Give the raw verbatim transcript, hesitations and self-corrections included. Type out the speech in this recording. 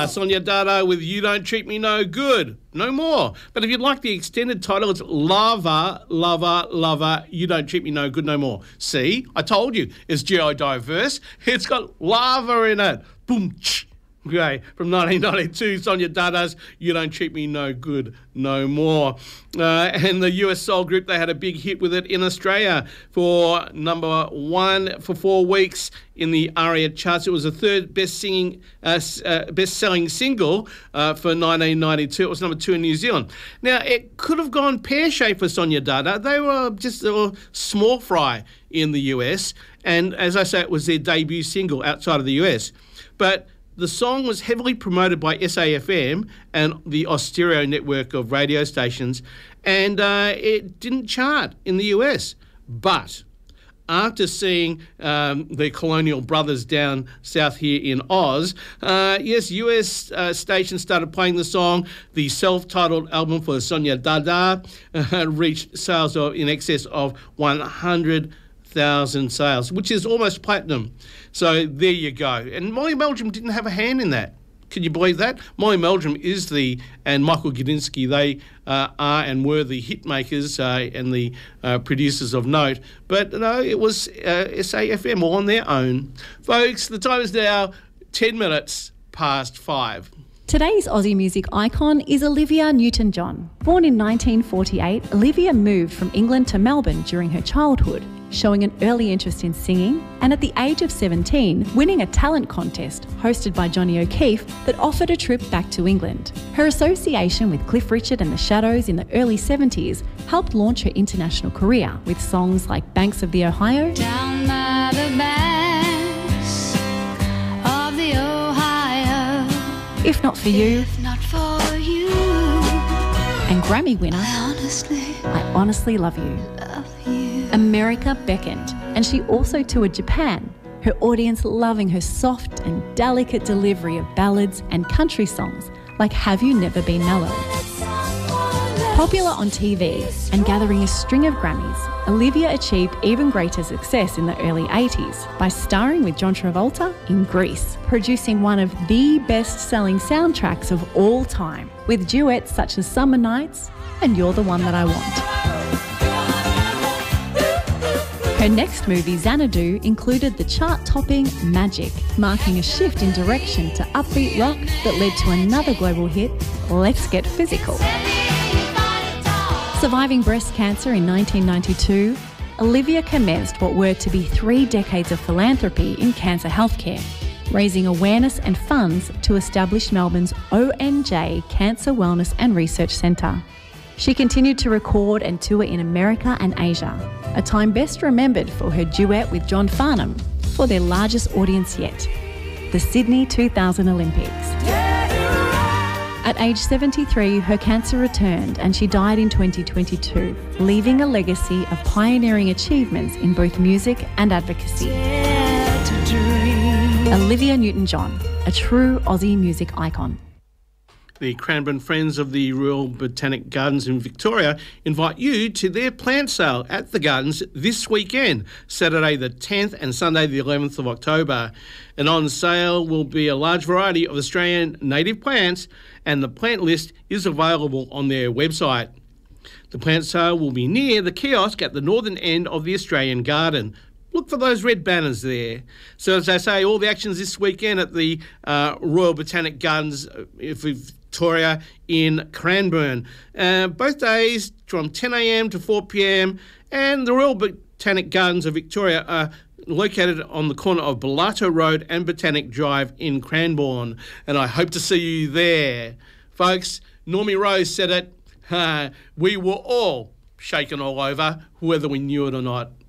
Uh, Sonia Dada with You Don't Treat Me No Good. No more. But if you'd like the extended title, it's Lover, Lover, Lover, You Don't Treat Me No Good No More. See, I told you, it's geodiverse. It's got lava in it. Boom, ch. Okay, from nineteen ninety-two, Sonia Dada's You Don't Treat Me No Good No More. Uh, and the U S soul group, they had a big hit with it in Australia for number one for four weeks in the ARIA charts. It was the third best singing, uh, uh, best-selling single uh, for nineteen ninety-two. It was number two in New Zealand. Now, it could have gone pear-shaped for Sonia Dada. They were just a small fry in the U S, and as I say, it was their debut single outside of the U S. But the song was heavily promoted by S A F M and the Austereo network of radio stations, and uh, it didn't chart in the U S. But after seeing um, the Colonial Brothers down south here in Oz, uh, yes, U S uh, stations started playing the song. The self-titled album for Sonia Dada uh, reached sales of in excess of one hundred thousand sales, which is almost platinum. So there you go. And Molly Meldrum didn't have a hand in that. Can you believe that? Molly Meldrum is the, and Michael Gudinski, they uh, are and were the hit makers uh, and the uh, producers of note. But no, it was uh, S A F M all on their own. Folks, the time is now ten minutes past five. Today's Aussie music icon is Olivia Newton-John. Born in nineteen forty-eight, Olivia moved from England to Melbourne during her childhood, showing an early interest in singing, and at the age of seventeen, winning a talent contest hosted by Johnny O'Keefe that offered a trip back to England. Her association with Cliff Richard and the Shadows in the early seventies helped launch her international career with songs like Banks of the Ohio, Down by the banks of the Ohio, If Not For You, if not for you, and Grammy winner, I honestly I Honestly Love You. love you. America beckoned, and she also toured Japan, her audience loving her soft and delicate delivery of ballads and country songs like Have You Never Been Mellow. Popular on T V and gathering a string of Grammys, Olivia achieved even greater success in the early eighties by starring with John Travolta in Grease, producing one of the best-selling soundtracks of all time, with duets such as Summer Nights and You're the One That I Want. Her next movie, Xanadu, included the chart-topping Magic, marking a shift in direction to upbeat rock that led to another global hit, Let's Get Physical. Surviving breast cancer in nineteen ninety-two, Olivia commenced what were to be three decades of philanthropy in cancer healthcare, raising awareness and funds to establish Melbourne's O N J Cancer Wellness and Research Centre. She continued to record and tour in America and Asia, a time best remembered for her duet with John Farnham for their largest audience yet, the Sydney two thousand Olympics. At age seventy-three, her cancer returned and she died in twenty twenty-two, leaving a legacy of pioneering achievements in both music and advocacy. Olivia Newton-John, a true Aussie music icon. The Cranbourne Friends of the Royal Botanic Gardens in Victoria invite you to their plant sale at the Gardens this weekend, Saturday the tenth and Sunday the eleventh of October. And on sale will be a large variety of Australian native plants, and the plant list is available on their website. The plant sale will be near the kiosk at the northern end of the Australian Garden. Look for those red banners there. So as I say, all the actions this weekend at the uh, Royal Botanic Gardens of Victoria in Cranbourne. Uh, both days from ten a m to four p m, and the Royal Botanic Gardens of Victoria are located on the corner of Bellato Road and Botanic Drive in Cranbourne, and I hope to see you there. Folks, Normie Rose said it, uh, we were all shaken all over, whether we knew it or not.